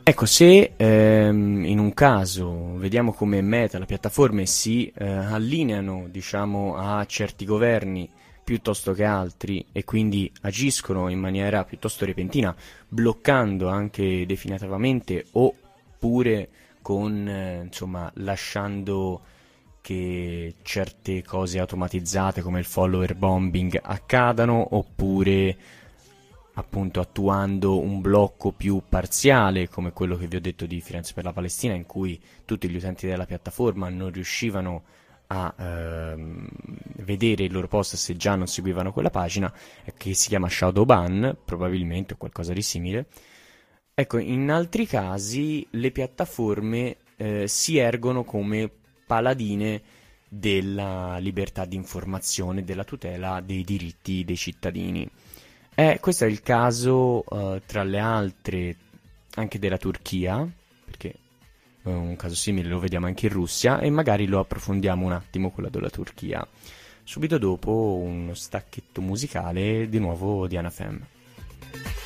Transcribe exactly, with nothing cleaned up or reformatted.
Ecco, se ehm, in un caso vediamo come Meta, le piattaforme si eh, allineano, diciamo, a certi governi piuttosto che altri e quindi agiscono in maniera piuttosto repentina, bloccando anche definitivamente oppure con, eh, insomma, lasciando che certe cose automatizzate come il follower bombing accadano, oppure appunto attuando un blocco più parziale come quello che vi ho detto di Firenze per la Palestina, in cui tutti gli utenti della piattaforma non riuscivano a ehm, vedere il loro post se già non seguivano quella pagina, eh, che si chiama shadow ban probabilmente o qualcosa di simile. Ecco, in altri casi le piattaforme eh, si ergono come paladine della libertà di informazione, della tutela dei diritti dei cittadini. Eh, questo è il caso, eh, tra le altre, anche della Turchia, perché eh, un caso simile lo vediamo anche in Russia, e magari lo approfondiamo un attimo quello della Turchia. Subito dopo uno stacchetto musicale, di nuovo di Anafem.